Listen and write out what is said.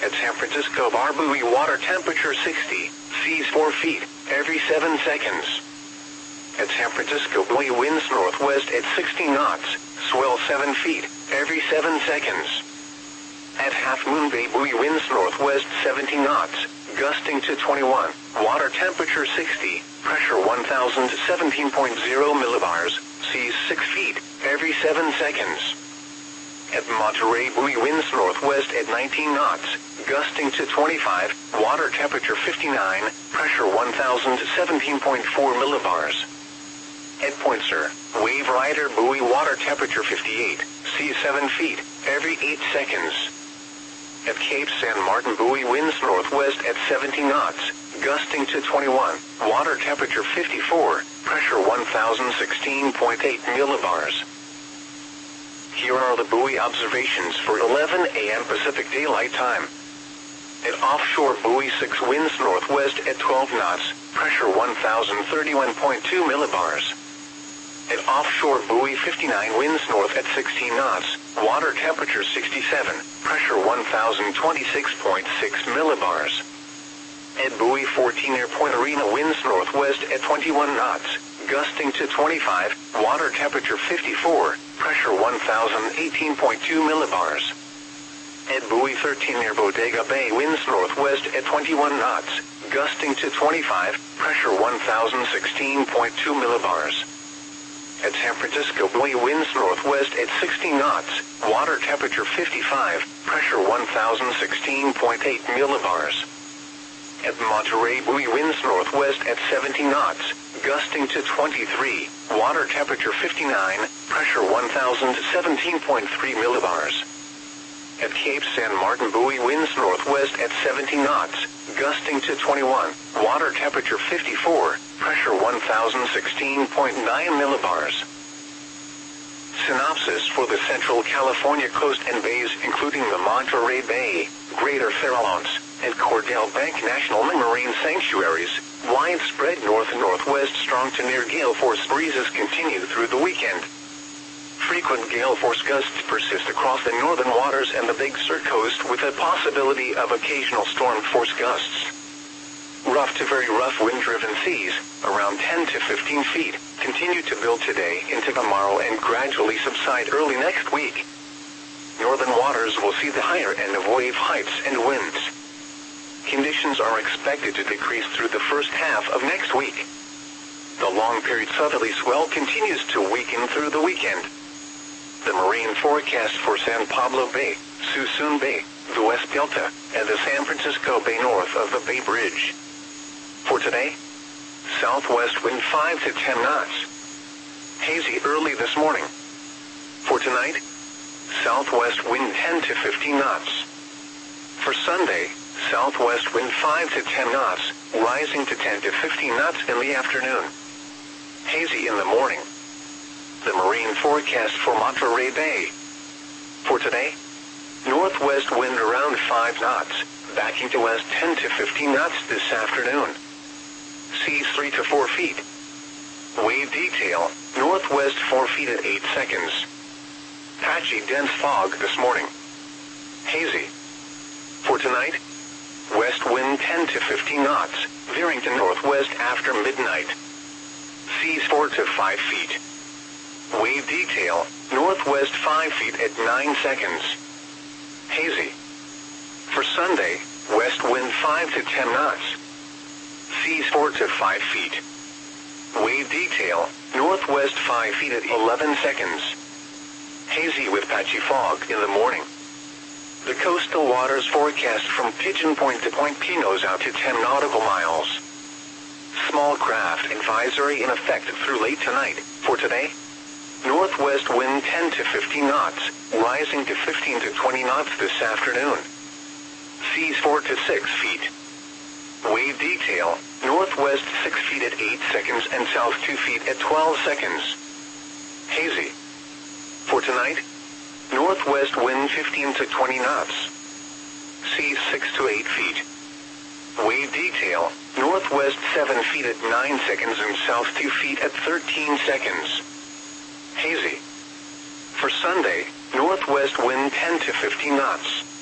At San Francisco Bar buoy, water temperature 60, seas 4 feet, every 7 seconds. At San Francisco buoy, winds northwest at 60 knots, swell 7 feet, every 7 seconds. At Half Moon Bay buoy, winds northwest 70 knots, gusting to 21, water temperature 60, pressure 1017.0 millibars, seas 6 feet, every 7 seconds. At Monterey buoy, winds northwest at 19 knots, gusting to 25, water temperature 59, pressure 1017.4 millibars. At Point Sur, Wave Rider buoy, water temperature 58, seas 7 feet, every 8 seconds. At Cape San Martin buoy, winds northwest at 70 knots, gusting to 21, water temperature 54, pressure 1016.8 millibars. Here are the buoy observations for 11 a.m. Pacific Daylight Time. At offshore buoy 6, winds northwest at 12 knots, pressure 1031.2 millibars. At offshore buoy 59, winds north at 16 knots, water temperature 67, pressure 1026.6 millibars. At buoy 14 near Point Arena, winds northwest at 21 knots, gusting to 25, water temperature 54, pressure 1018.2 millibars. At buoy 13 near Bodega Bay, winds northwest at 21 knots, gusting to 25, pressure 1016.2 millibars. At San Francisco buoy, winds northwest at 60 knots, water temperature 55, pressure 1016.8 millibars. At Monterey buoy, winds northwest at 70 knots, gusting to 23, water temperature 59, pressure 1017.3 millibars. At Cape San Martin buoy, winds northwest at 70 knots, gusting to 21, water temperature 54, pressure 1016.9 millibars. Synopsis for the Central California coast and bays, including the Monterey Bay, Greater Farallones, and Cordell Bank National Marine Sanctuaries. Widespread north-northwest strong to near gale force breezes continue through the weekend. Frequent gale force gusts persist across the northern waters and the Big Sur coast, with a possibility of occasional storm force gusts. Rough to very rough wind-driven seas, around 10 to 15 feet, continue to build today into tomorrow and gradually subside early next week. Northern waters will see the higher end of wave heights and winds. Conditions are expected to decrease through the first half of next week. The long-period southerly swell continues to weaken through the weekend. The marine forecast for San Pablo Bay, Suisun Bay, the West Delta, and the San Francisco Bay north of the Bay Bridge. For today, southwest wind 5 to 10 knots. Hazy early this morning. For tonight, southwest wind 10 to 15 knots. For Sunday, southwest wind 5 to 10 knots, rising to 10 to 15 knots in the afternoon. Hazy in the morning. The marine forecast for Monterey Bay. For today, northwest wind around 5 knots, backing to west 10 to 15 knots this afternoon. Seas 3 to 4 feet. Wave detail, northwest 4 feet at 8 seconds. Patchy dense fog this morning. Hazy. For tonight, west wind 10 to 15 knots, veering to northwest after midnight. Seas 4 to 5 feet. Wave detail, northwest 5 feet at 9 seconds. Hazy. For Sunday, west wind 5 to 10 knots. Seas 4 to 5 feet. Wave detail, northwest 5 feet at 11 seconds. Hazy with patchy fog in the morning. The coastal waters forecast from Pigeon Point to Point Pinos out to 10 nautical miles. Small craft advisory in effect through late tonight. For today, northwest wind 10 to 15 knots, rising to 15 to 20 knots this afternoon. Seas 4 to 6 feet. Wave detail, northwest 6 feet at 8 seconds and south 2 feet at 12 seconds. Hazy. For tonight, northwest wind 15 to 20 knots. Seas 6 to 8 feet. Wave detail, northwest 7 feet at 9 seconds and south 2 feet at 13 seconds. Hazy. For Sunday, northwest wind 10 to 15 knots.